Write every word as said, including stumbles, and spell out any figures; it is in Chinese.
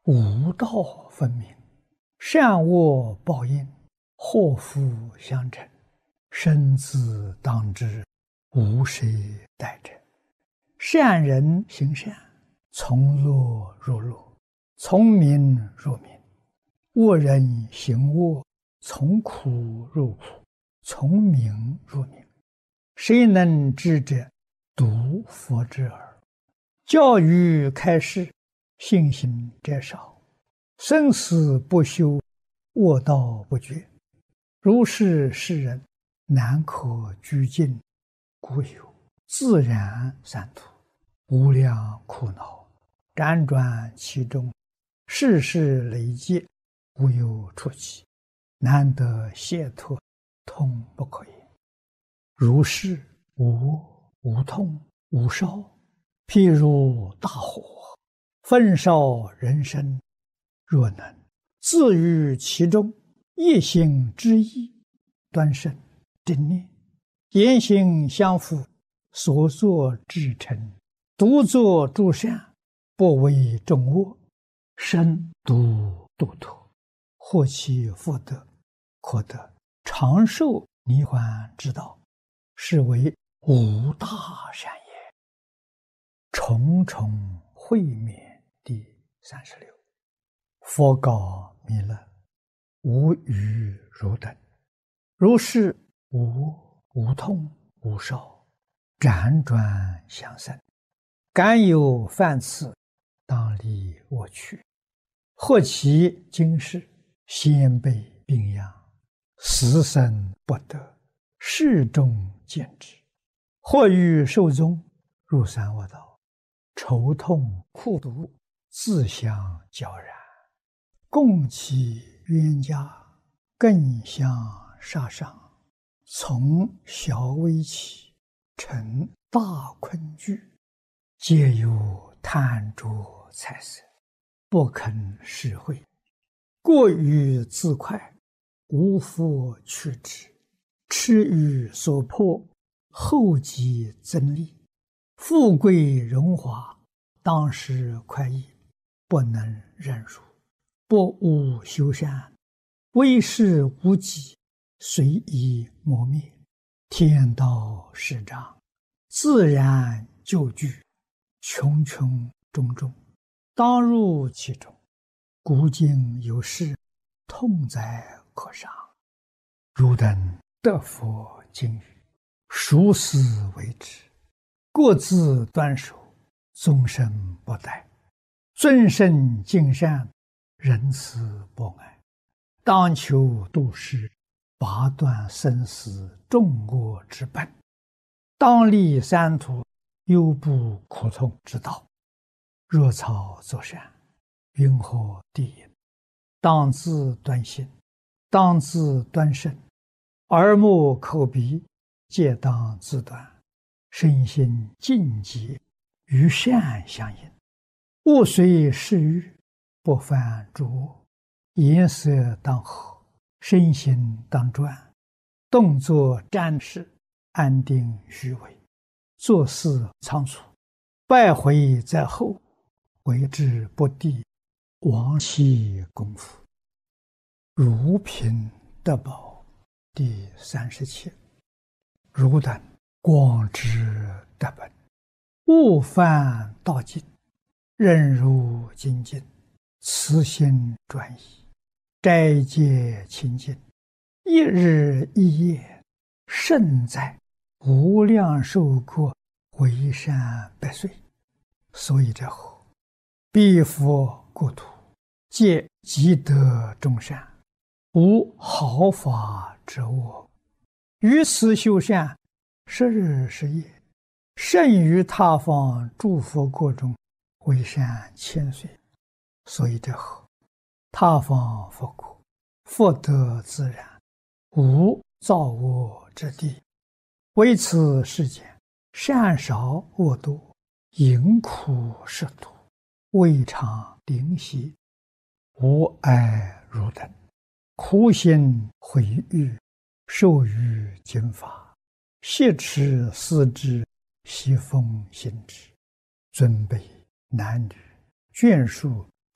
吾道分明，善恶报应，祸福相承，生自当之，无谁代者。善人行善，从乐入乐，从明入明；恶人行恶，从苦入苦，从明入明。谁能知者，独佛之耳。教育开示，信行者少，生死不休，恶道不绝。如是世人，难可居尽，故有自然三途，无量苦恼，辗转其中，世事累劫，无有出期，难得解脱，痛不可言。如是无无痛无烧，譬如大火，焚烧人生。若能自于其中，一心之意，端慎正念，言行相符，所作至诚，独作诸善，不为众恶，身独度脱，获其福德，可得长寿涅槃之道，是为无大善也。重重会面第三十六。佛告弥勒：无余汝等，如是无无痛无烧，辗转相生，敢有犯次，当离我去。或其今世，先辈病殃，死生不得，世众见之；或欲寿终，入三恶道，愁痛苦毒，自相交然，共其冤家，更相杀伤，从小危起，成大困惧，皆有贪着财色，不肯实惠，过于自快，无复去之，痴于所迫，后继增利，富贵荣华，当时快意，不能忍辱，不务修善，为事无己，随意磨灭，天道始长，自然就具，穷穷种种，当入其中。古今有事，痛哉可伤。汝等得佛经语，熟思为之，各自端守，终身不殆，尊圣敬善，仁慈博爱，当求度世，拔断生死众恶之本，当立三途，忧怖苦痛之道。若草作善，云何地也？当自端心，当自端身，耳目口鼻，皆当自端，身心净洁，与善相应。勿随世欲，不犯诸恶，颜色当和，身心当专，动作瞻视，安定虚伪，做事仓促，败毁在后，为之不第，亡其功夫。如贫得宝第三十七。汝等广知得本，勿犯道尽，任如精进，慈心专一，斋戒清净，一日一夜，胜在无量寿国，为善百岁。所以者何？彼佛国土，皆积德众善，无毫发之恶。于此修善，十日十夜，胜于他方诸佛国中，为善千岁。所以者何？他方佛国，福德自然，无造恶之地。为此世间，善少恶多，淫苦食毒，未尝灵犀，无碍汝等，苦心毁誉，受于经法，挟持思之，习风行之，尊卑男女，眷属